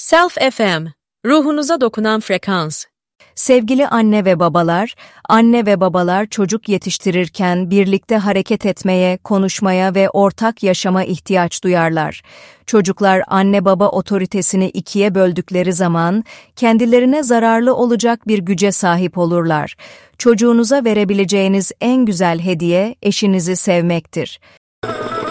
Self FM, ruhunuza dokunan frekans. Sevgili anne ve babalar çocuk yetiştirirken birlikte hareket etmeye, konuşmaya ve ortak yaşama ihtiyaç duyarlar. Çocuklar anne baba otoritesini ikiye böldükleri zaman kendilerine zararlı olacak bir güce sahip olurlar. Çocuğunuza verebileceğiniz en güzel hediye eşinizi sevmektir.